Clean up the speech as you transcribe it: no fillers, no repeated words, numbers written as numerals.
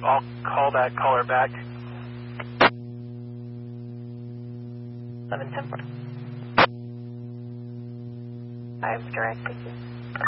I'll call that caller back. 1110. 5 direct, thank you.